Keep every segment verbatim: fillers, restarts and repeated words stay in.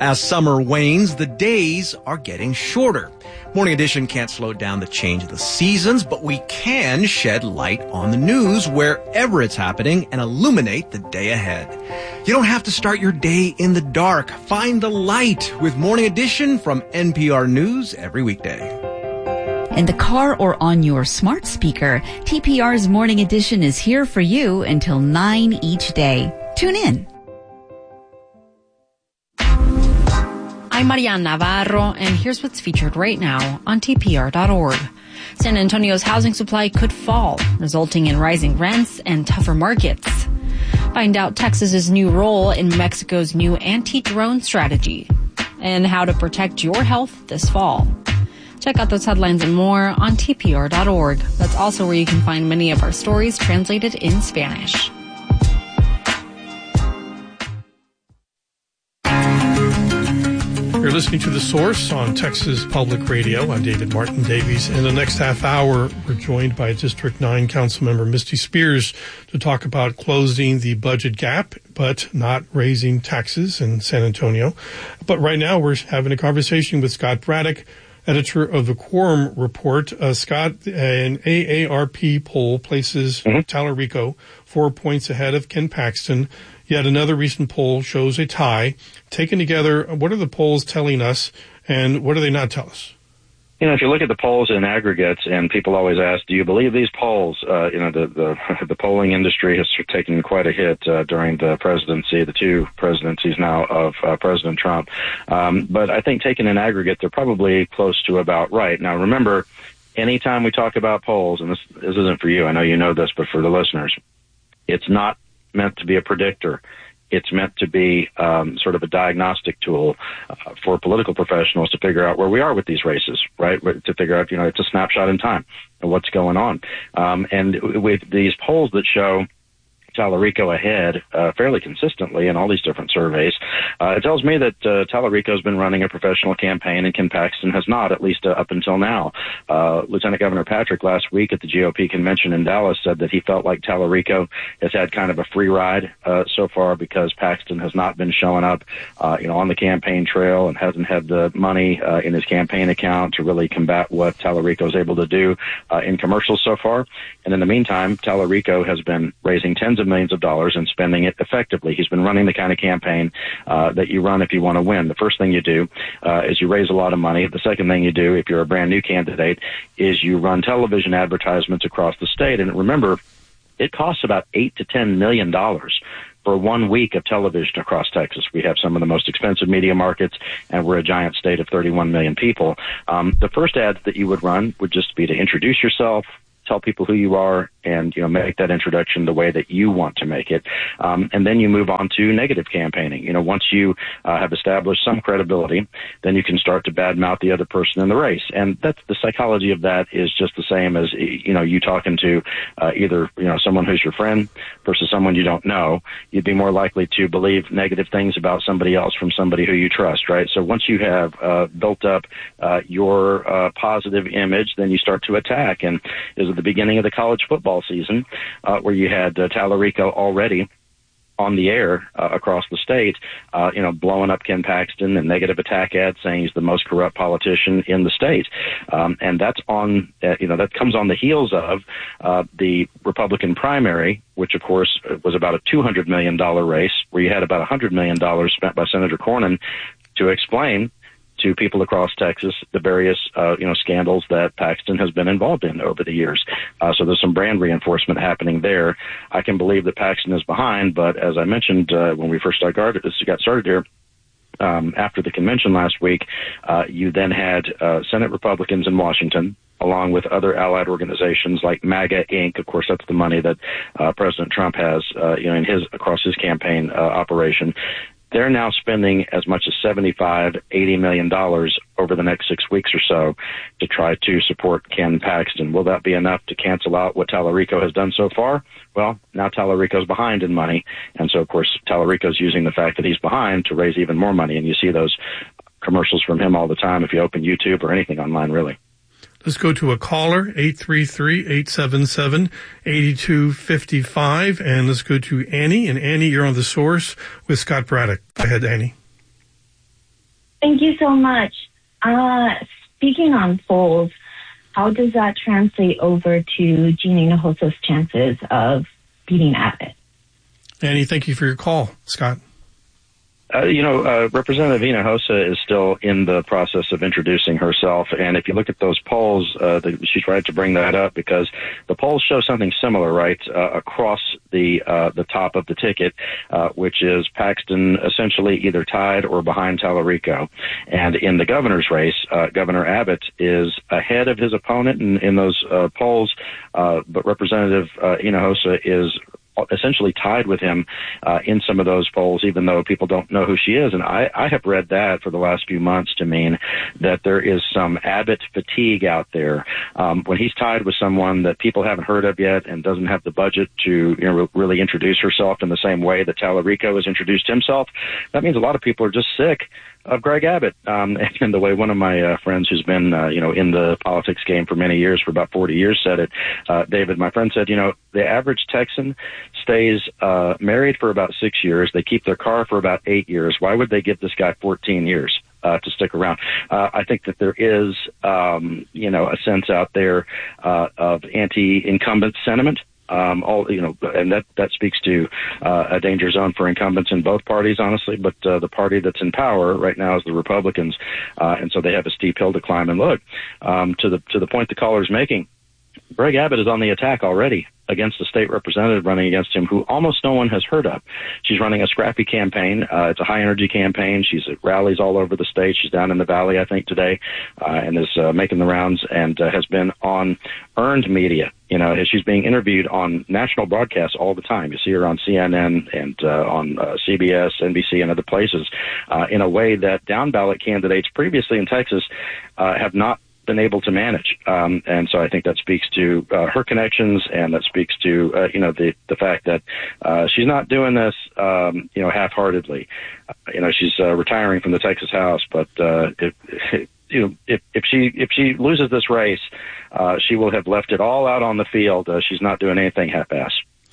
As summer wanes, the days are getting shorter. Morning Edition can't slow down the change of the seasons, but we can shed light on the news wherever it's happening and illuminate the day ahead. You don't have to start your day in the dark. Find the light with Morning Edition from N P R News every weekday. In the car or on your smart speaker, T P R's Morning Edition is here for you until nine each day. Tune in. I'm Marianne Navarro, and here's what's featured right now on T P R dot org. San Antonio's housing supply could fall, resulting in rising rents and tougher markets. Find out Texas's new role in Mexico's new anti-drone strategy and how to protect your health this fall. Check out those headlines and more on T P R dot org. That's also where you can find many of our stories translated in Spanish. You're listening to The Source on Texas Public Radio. I'm David Martin Davies. In the next half hour, we're joined by District nine Councilmember Misty Spears to talk about closing the budget gap, but not raising taxes in San Antonio. But right now, we're having a conversation with Scott Braddock, editor of the Quorum Report. Uh, Scott, an A A R P poll places mm-hmm. Tallarico four points ahead of Ken Paxton. Yet another recent poll shows a tie. Taken together, what are the polls telling us, and what do they not tell us? You know, if you look at the polls in aggregate, and people always ask, do you believe these polls? Uh, you know, the, the the polling industry has taken quite a hit uh, during the presidency, the two presidencies now of uh, President Trump. Um, but I think taken in aggregate, they're probably close to about right. Now, remember, anytime we talk about polls, and this, this isn't for you, I know you know this, but for the listeners, it's not meant to be a predictor. It's meant to be um, sort of a diagnostic tool uh, for political professionals to figure out where we are with these races, right? To figure out, you know, it's a snapshot in time of what's going on. Um, and with these polls that show Tallarico ahead uh, fairly consistently in all these different surveys, uh, it tells me that uh, Tallarico's been running a professional campaign and Ken Paxton has not, at least uh, up until now. Uh, Lieutenant Governor Patrick last week at the G O P convention in Dallas said that he felt like Tallarico has had kind of a free ride uh, so far because Paxton has not been showing up, uh, you know, on the campaign trail and hasn't had the money uh, in his campaign account to really combat what Tallarico is able to do uh, in commercials so far. And in the meantime, Tallarico has been raising tens of millions of dollars and spending it effectively. He's been running the kind of campaign uh, that you run if you want to win. The first thing you do uh, is you raise a lot of money. The second thing you do, if you're a brand new candidate, is you run television advertisements across the state. And remember, it costs about eight to ten million dollars for one week of television across Texas. We have some of the most expensive media markets, and we're a giant state of thirty-one million people. Um, the first ads that you would run would just be to introduce yourself, tell people who you are, and, you know, make that introduction the way that you want to make it. Um, and then you move on to negative campaigning. You know, once you uh, have established some credibility, then you can start to badmouth the other person in the race. And that's the psychology of that is just the same as, you know, you talking to uh, either, you know, someone who's your friend versus someone you don't know. You'd be more likely to believe negative things about somebody else from somebody who you trust, right? So once you have uh, built up uh, your uh, positive image, then you start to attack. And is at the beginning of the college football season, uh, where you had uh, Tallarico already on the air uh, across the state, uh, you know, blowing up Ken Paxton and negative attack ads saying he's the most corrupt politician in the state. Um, and that's on, uh, you know, that comes on the heels of uh, the Republican primary, which, of course, was about a two hundred million dollars race, where you had about one hundred million dollars spent by Senator Cornyn to explain to people across Texas the various, uh, you know, scandals that Paxton has been involved in over the years. Uh, so there's some brand reinforcement happening there. I can believe that Paxton is behind, but as I mentioned uh, when we first started, got started here, um, after the convention last week, uh, you then had uh, Senate Republicans in Washington, along with other allied organizations like MAGA Incorporated. Of course, that's the money that uh, President Trump has, uh, you know, in his across his campaign uh, operation. They're now spending as much as seventy-five, eighty million dollars over the next six weeks or so to try to support Ken Paxton. Will that be enough to cancel out what Tallarico has done so far? Well, now Tallarico's behind in money. And so, of course, Tallarico's using the fact that he's behind to raise even more money. And you see those commercials from him all the time if you open YouTube or anything online, really. Let's go to a caller, eight three three, eight seven seven, eight two five five. And let's go to Annie. And Annie, you're on The Source with Scott Braddock. Go ahead, Annie. Thank you so much. Uh, speaking on polls, how does that translate over to Jeannie Hinojosa's chances of beating Abbott? Annie, thank you for your call. Scott? Uh, you know, uh, Representative Hinojosa is still in the process of introducing herself, and if you look at those polls, uh, the, she's right to bring that up because the polls show something similar, right, uh, across the uh, the top of the ticket, uh, which is Paxton essentially either tied or behind Tallarico. And in the governor's race, uh, Governor Abbott is ahead of his opponent in, in those uh, polls, uh, but Representative uh, Hinojosa is essentially tied with him uh, in some of those polls, even though people don't know who she is. And I, I have read that for the last few months to mean that there is some Abbott fatigue out there. Um, when he's tied with someone that people haven't heard of yet and doesn't have the budget to you know, really introduce herself in the same way that Tallarico has introduced himself, that means a lot of people are just sick of Greg Abbott. Um, and the way one of my uh, friends who's been, uh, you know, in the politics game for many years, for about forty years, said it, uh, David, my friend said, you know, the average Texan stays uh, married for about six years. They keep their car for about eight years. Why would they give this guy fourteen years? Uh, to stick around. Uh, I think that there is, um, you know, a sense out there uh, of anti-incumbent sentiment. Um, all you know, and that that speaks to uh, a danger zone for incumbents in both parties, honestly. But uh, the party that's in power right now is the Republicans, uh, and so they have a steep hill to climb. And look, um, to the to the point the caller's making, Greg Abbott is on the attack already against a state representative running against him who almost no one has heard of. She's running a scrappy campaign. Uh, it's a high-energy campaign. She's at rallies all over the state. She's down in the Valley, I think, today, uh, and is uh, making the rounds and uh, has been on earned media. You know, she's being interviewed on national broadcasts all the time. You see her on C N N and uh, on uh, C B S, N B C, and other places uh, in a way that down-ballot candidates previously in Texas uh, have not been able to manage. Um, and so I think that speaks to uh, her connections, and that speaks to, uh, you know, the, the fact that uh, she's not doing this, um, you know, half-heartedly. Uh, you know, she's uh, retiring from the Texas House, but uh, if, if, you know, if, if she if she loses this race, uh, she will have left it all out on the field. Uh, she's not doing anything half-ass.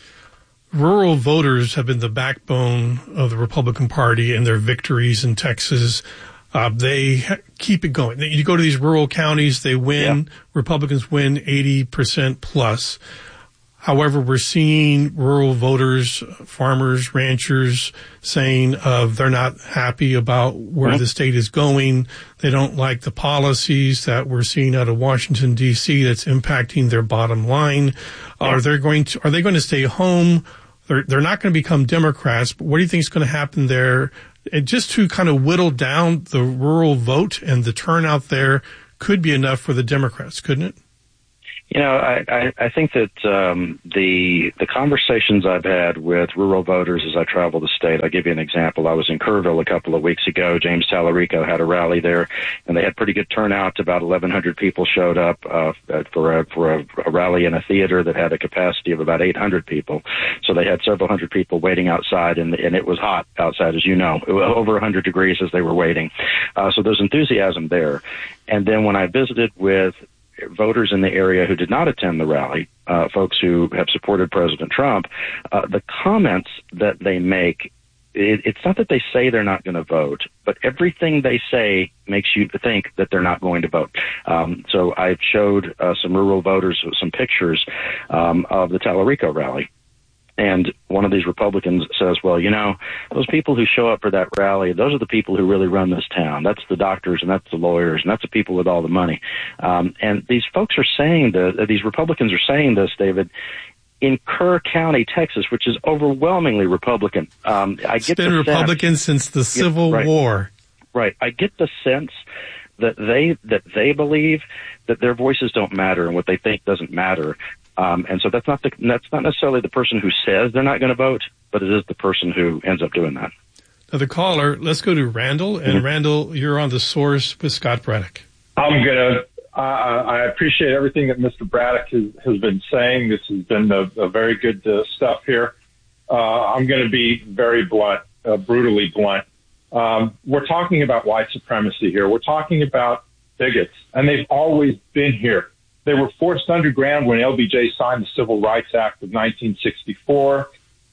Rural voters have been the backbone of the Republican Party and their victories in Texas. Uh, they ha- keep it going. You go to these rural counties, they win. Yeah. Republicans win eighty percent plus. However, we're seeing rural voters, farmers, ranchers saying uh, they're not happy about where mm-hmm. the state is going. They don't like the policies that we're seeing out of Washington, D C that's impacting their bottom line. Yeah. Are they going to, are they going to stay home? They're, they're not going to become Democrats, but what do you think is going to happen there? And just to kind of whittle down the rural vote and the turnout there could be enough for the Democrats, couldn't it? You know, I, I, I think that um, the the conversations I've had with rural voters as I travel the state, I'll give you an example. I was in Kerrville a couple of weeks ago. James Tallarico had a rally there, and they had pretty good turnout. About eleven hundred people showed up uh, for, a, for a, a rally in a theater that had a capacity of about eight hundred people. So they had several hundred people waiting outside, and, and it was hot outside, as you know. It was over one hundred degrees as they were waiting. Uh, so there's enthusiasm there. And then when I visited with voters in the area who did not attend the rally, uh, folks who have supported President Trump, uh, the comments that they make, it, it's not that they say they're not going to vote, but everything they say makes you think that they're not going to vote. Um, so I showed uh, some rural voters some pictures um, of the Tallarico rally. And one of these Republicans says, well, you know, those people who show up for that rally, those are the people who really run this town. That's the doctors and that's the lawyers and that's the people with all the money. Um, and these folks are saying that, these Republicans are saying this, David, in Kerr County, Texas, which is overwhelmingly Republican. Um, I it's get been the Republican sense, since the Civil yeah, right, War. Right. I get the sense that they that they believe that their voices don't matter and what they think doesn't matter. Um, and so that's not the, that's not necessarily the person who says they're not going to vote, but it is the person who ends up doing that. Now, the caller, let's go to Randall. And mm-hmm. Randall, you're on The Source with Scott Braddock. I'm going to, uh, I appreciate everything that Mister Braddock has, has been saying. This has been a, a very good uh, stuff here. Uh, I'm going to be very blunt, uh, brutally blunt. Um, we're talking about white supremacy here. We're talking about bigots, and they've always been here. They were forced underground when L B J signed the Civil Rights Act of nineteen sixty-four.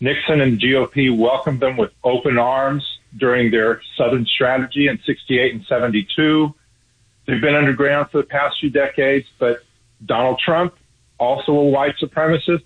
Nixon and the G O P welcomed them with open arms during their Southern strategy in sixty-eight and seventy-two. They've been underground for the past few decades, but Donald Trump, also a white supremacist,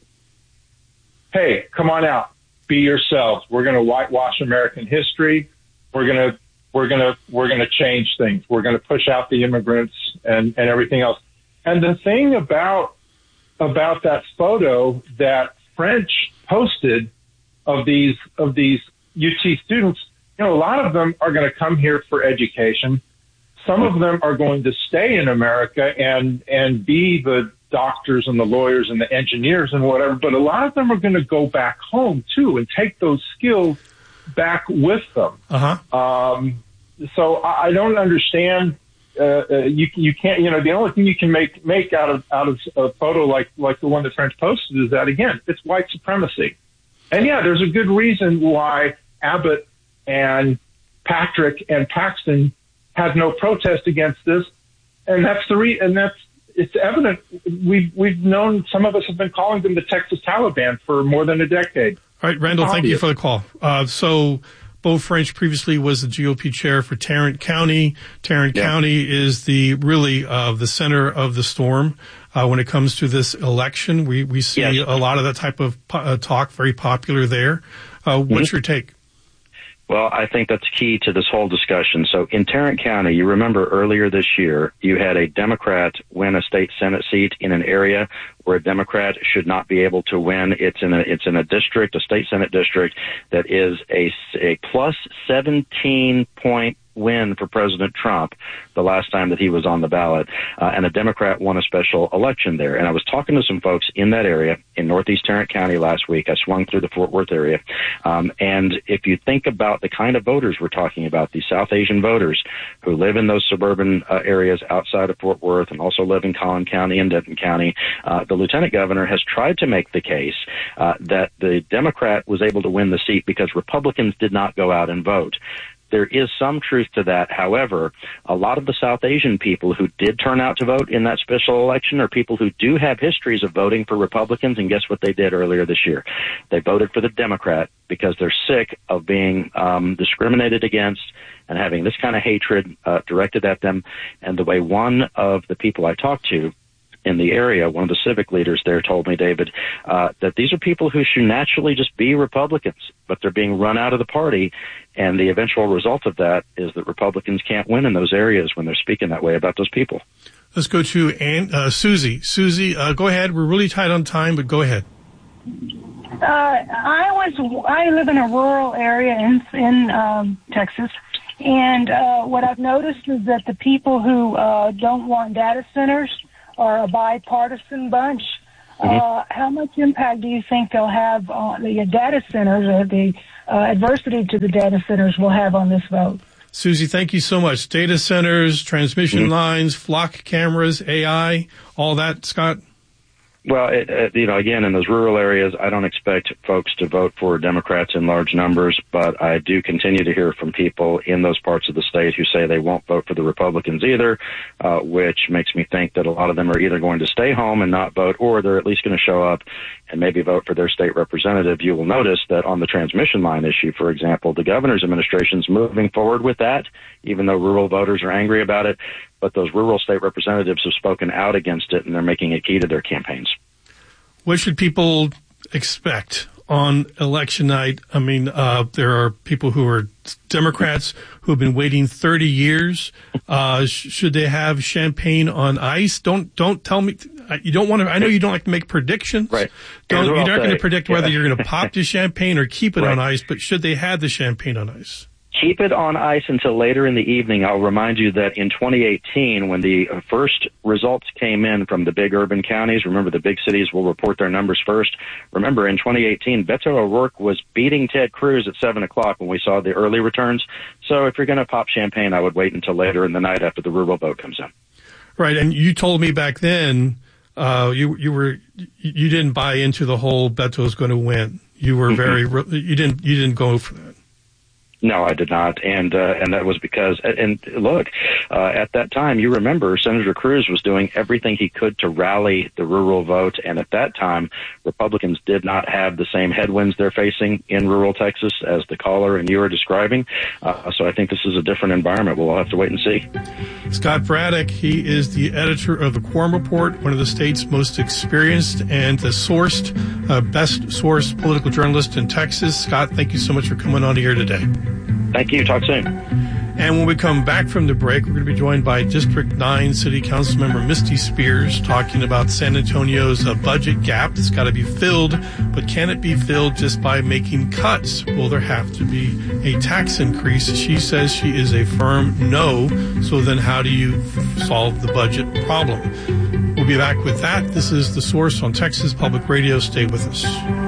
hey, come on out, be yourselves. We're going to whitewash American history. We're going to, we're going to, we're going to change things. We're going to push out the immigrants and, and everything else. And the thing about, about that photo that French posted of these, of these U T students, you know, a lot of them are going to come here for education. Some of them are going to stay in America and, and be the doctors and the lawyers and the engineers and whatever, but a lot of them are going to go back home too and take those skills back with them. Uh-huh. Um, so I, I don't understand. Uh, uh, you you can't. You know, the only thing you can make make out of out of a photo like like the one that French posted is that, again, it's white supremacy. And yeah, there's a good reason why Abbott and Patrick and Paxton have no protest against this, and that's the re- and that's it's evident. We've we've known, some of us have been calling them the Texas Taliban for more than a decade. All right, Randall, thank you for the call. Uh, so. Beau French previously was the G O P chair for Tarrant County. Tarrant yeah. County is the really uh, the center of the storm uh, when it comes to this election. We we see yes. a lot of that type of po- uh, talk very popular there. Uh, what's mm-hmm. your take? Well, I think that's key to this whole discussion. So in Tarrant County, you remember earlier this year, you had a Democrat win a state Senate seat in an area where a Democrat should not be able to win. It's in a, it's in a district, a state Senate district that is a, a plus seventeen point win for President Trump the last time that he was on the ballot, uh, and a Democrat won a special election there. And I was talking to some folks in that area in Northeast Tarrant County last week. I swung through the Fort Worth area, um, and if you think about the kind of voters we're talking about, these South Asian voters who live in those suburban uh, areas outside of Fort Worth and also live in Collin County and Denton County, uh, the lieutenant governor has tried to make the case uh, that the Democrat was able to win the seat because Republicans did not go out and vote. There is some truth to that. However, a lot of the South Asian people who did turn out to vote in that special election are people who do have histories of voting for Republicans, and guess what they did earlier this year? They voted for the Democrat because they're sick of being um, discriminated against and having this kind of hatred uh, directed at them. And the way one of the people I talked to in the area, one of the civic leaders there told me, David, uh, that these are people who should naturally just be Republicans, but they're being run out of the party. And the eventual result of that is that Republicans can't win in those areas when they're speaking that way about those people. Let's go to Ann, uh, Susie. Susie, uh, go ahead. We're really tight on time, but go ahead. Uh, I was, I live in a rural area in, in um, Texas. And uh, what I've noticed is that the people who uh, don't want data centers are a bipartisan bunch. Mm-hmm. Uh, how much impact do you think they'll have on the data centers, or the uh, adversity to the data centers will have on this vote? Susie, thank you so much. Data centers, transmission mm-hmm. lines, flock cameras, A I, all that, Scott? Well, it, it, you know, again, in those rural areas, I don't expect folks to vote for Democrats in large numbers, but I do continue to hear from people in those parts of the state who say they won't vote for the Republicans either, uh, which makes me think that a lot of them are either going to stay home and not vote, or they're at least going to show up and maybe vote for their state representative. You will notice that on the transmission line issue, for example, the governor's administration is moving forward with that, even though rural voters are angry about it. But those rural state representatives have spoken out against it, and they're making it key to their campaigns. What should people expect on election night? I mean, uh, there are people who are Democrats who have been waiting thirty years. Uh, sh- should they have champagne on ice? Don't don't tell me. You don't want to. I know you don't like to make predictions. Right. Don't, you're not going to say. predict yeah. whether you're going to pop the champagne or keep it right. on ice. But should they have the champagne on ice? Keep it on ice until later in the evening. I'll remind you that in twenty eighteen, when the first results came in from the big urban counties, remember the big cities will report their numbers first. Remember, in twenty eighteen, Beto O'Rourke was beating Ted Cruz at seven o'clock when we saw the early returns. So if you're going to pop champagne, I would wait until later in the night after the rural vote comes in. Right, and you told me back then uh, you you were you didn't buy into the whole Beto's going to win. You were very you didn't you didn't go for that. No, I did not, and uh, and that was because, and look, uh, at that time, you remember Senator Cruz was doing everything he could to rally the rural vote, and at that time, Republicans did not have the same headwinds they're facing in rural Texas as the caller and you are describing. Uh, so I think this is a different environment. We'll have to wait and see. Scott Braddock, he is the editor of the Quorum Report, one of the state's most experienced and the sourced, uh, best sourced political journalist in Texas. Scott, thank you so much for coming on here today. Thank you. Talk soon. And when we come back from the break, we're going to be joined by District nine City Council Member Misty Spears talking about San Antonio's uh, budget gap that's got to be filled. But can it be filled just by making cuts? Will there have to be a tax increase? She says she is a firm no. So then how do you f- solve the budget problem? We'll be back with that. This is The Source on Texas Public Radio. Stay with us.